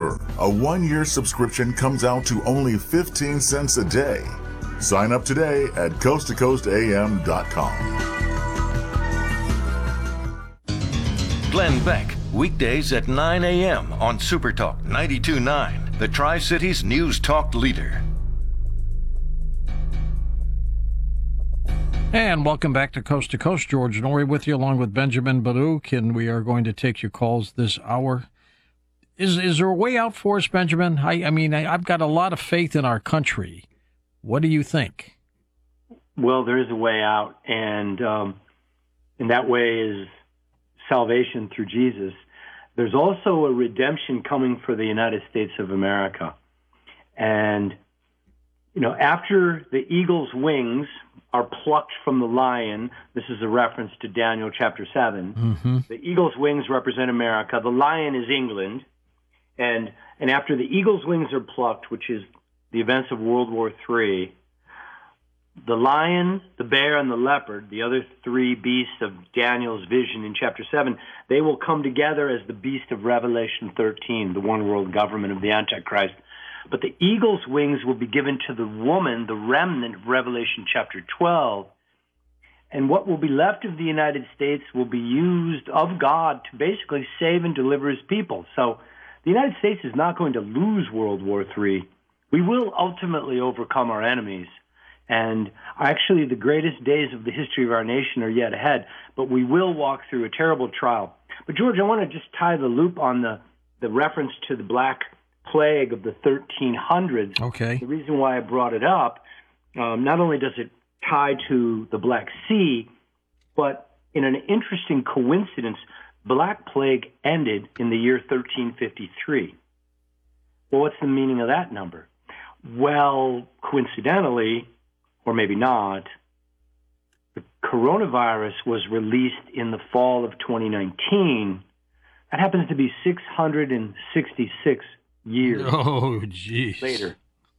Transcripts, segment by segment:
Remember, a one-year subscription comes out to only 15 cents a day. Sign up today at coasttocoastam.com. Glenn Beck, weekdays at 9 a.m. on Supertalk 92.9, the Tri-Cities News Talk leader. And welcome back to Coast to Coast. George Noory with you, along with Benjamin Baruch, and we are going to take your calls this hour. Is there a way out for us, Benjamin? I mean, I've got a lot of faith in our country. What do you think? Well, there is a way out, and that way is salvation through Jesus. There's also a redemption coming for the United States of America. And, you know, after the eagle's wings are plucked from the lion, this is a reference to Daniel chapter 7, the eagle's wings represent America, the lion is England, and after the eagle's wings are plucked, which is the events of World War III, the lion, the bear, and the leopard, the other three beasts of Daniel's vision in chapter 7, they will come together as the beast of Revelation 13, the one world government of the Antichrist. But the eagle's wings will be given to the woman, the remnant of Revelation chapter 12. And what will be left of the United States will be used of God to basically save and deliver his people. So the United States is not going to lose World War III. We will ultimately overcome our enemies. And actually, the greatest days of the history of our nation are yet ahead, but we will walk through a terrible trial. But, George, I want to just tie the loop on the reference to the Black Plague of the 1300s. Okay. The reason why I brought it up, not only does it tie to the Black Sea, but in an interesting coincidence, Black Plague ended in the year 1353. Well, what's the meaning of that number? Well, coincidentally, or maybe not, the coronavirus was released in the fall of 2019. That happens to be 666 years later.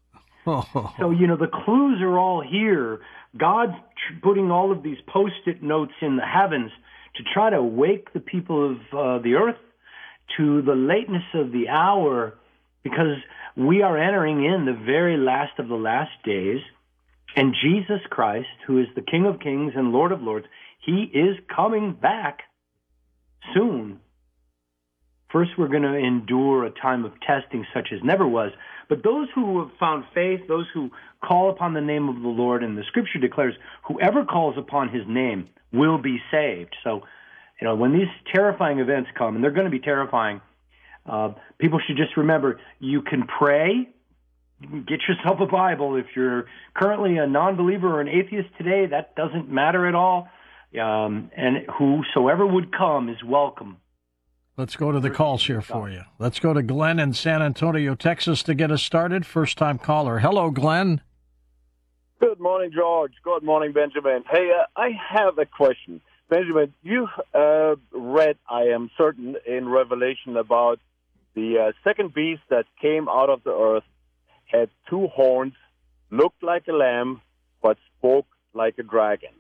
So, you know, the clues are all here. God's putting all of these Post-it notes in the heavens to try to wake the people of the earth to the lateness of the hour, because we are entering in the very last of the last days. And Jesus Christ, who is the King of Kings and Lord of Lords, he is coming back soon. First, we're going to endure a time of testing such as never was. But those who have found faith, those who call upon the name of the Lord, and the Scripture declares, whoever calls upon his name will be saved. So, you know, when these terrifying events come, and they're going to be terrifying, people should just remember, you can pray. You can get yourself a Bible. If you're currently a non-believer or an atheist today, that doesn't matter at all. And whosoever would come is welcome. Let's go to the calls here for you. Let's go to Glenn in San Antonio, Texas, to get us started. First-time caller. Hello, Glenn. Good morning, George. Good morning, Benjamin. Hey, I have a question. Benjamin, you read, I am certain, in Revelation about the second beast that came out of the earth, had two horns, looked like a lamb, but spoke like a dragon.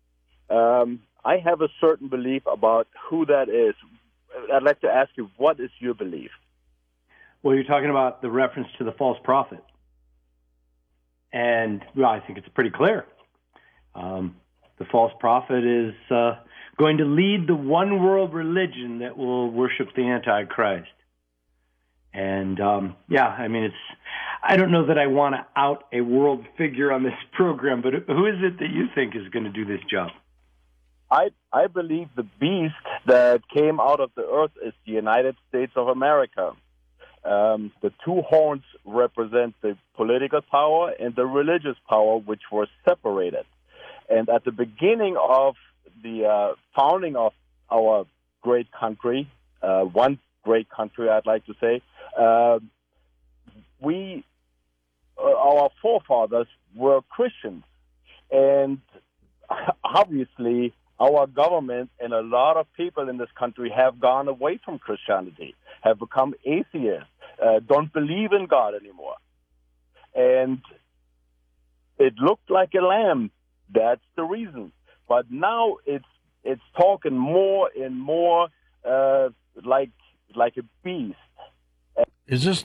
I have a certain belief about who that is. I'd like to ask you, what is your belief? Well, you're talking about the reference to the false prophet. And well, I think it's pretty clear. The false prophet is going to lead the one world religion that will worship the Antichrist. And, I mean, I don't know that I want to out a world figure on this program, but who is it that you think is going to do this job? I believe the beast that came out of the earth is the United States of America. The two horns represent the political power and the religious power, which were separated. And at the beginning of the founding of our great country, one great country, I'd like to say, our forefathers were Christians. And obviously, our government and a lot of people in this country have gone away from Christianity, have become atheists, don't believe in God anymore. And it looked like a lamb. That's the reason. But now it's talking more and more like a beast. Is this